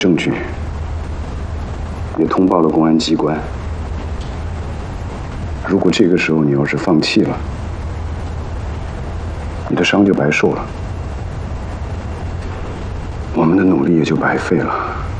证据，也通报了公安机关。如果这个时候你要是放弃了，你的伤就白受了，我们的努力也就白费了。